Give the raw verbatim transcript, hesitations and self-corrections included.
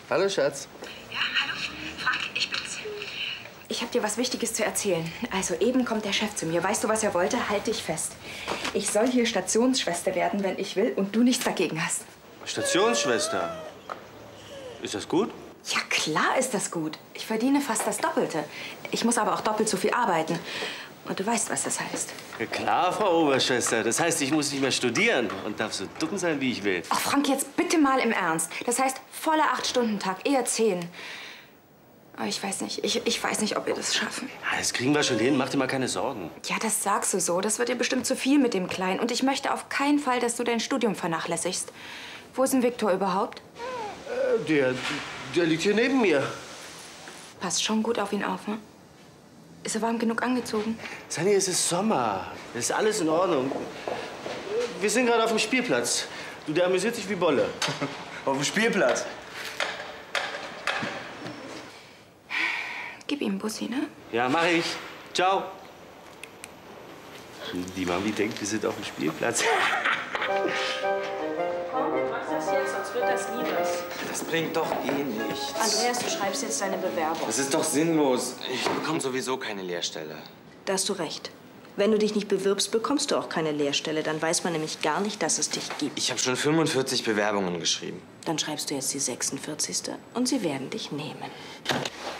Hallo, Schatz. Ja, hallo, Frank, ich bin's. Ich habe dir was Wichtiges zu erzählen. Also eben kommt der Chef zu mir. Weißt du, was er wollte? Halt dich fest. Ich soll hier Stationsschwester werden, wenn ich will, und du nichts dagegen hast. Stationsschwester? Ist das gut? Ja, klar ist das gut. Ich verdiene fast das Doppelte. Ich muss aber auch doppelt so viel arbeiten. Und du weißt, was das heißt. Ja, klar, Frau Oberschwester. Das heißt, ich muss nicht mehr studieren und darf so dumm sein, wie ich will. Ach, Frank, jetzt bitte mal im Ernst. Das heißt, voller acht-Stunden-Tag, eher zehn. Aber ich weiß nicht, ich, ich weiß nicht, ob wir das schaffen. Ja, das kriegen wir schon hin. Mach dir mal keine Sorgen. Ja, das sagst du so. Das wird dir bestimmt zu viel mit dem Kleinen. Und ich möchte auf keinen Fall, dass du dein Studium vernachlässigst. Wo ist denn Viktor überhaupt? Äh, der, der liegt hier neben mir. Passt schon gut auf ihn auf, ne? Ist er warm genug angezogen? Sanni, es ist Sommer. Es ist alles in Ordnung. Wir sind gerade auf dem Spielplatz. Du, der amüsiert sich wie Bolle. Auf dem Spielplatz? Gib ihm einen Bussi, ne? Ja, mach ich. Ciao. Die Mami denkt, wir sind auf dem Spielplatz. Komm, mach das jetzt, sonst wird das nie was. Das bringt doch eh nichts. Andreas, du schreibst jetzt deine Bewerbung. Das ist doch sinnlos. Ich bekomme sowieso keine Lehrstelle. Da hast du recht. Wenn du dich nicht bewirbst, bekommst du auch keine Lehrstelle. Dann weiß man nämlich gar nicht, dass es dich gibt. Ich habe schon fünfundvierzig Bewerbungen geschrieben. Dann schreibst du jetzt die sechsundvierzigste und sie werden dich nehmen.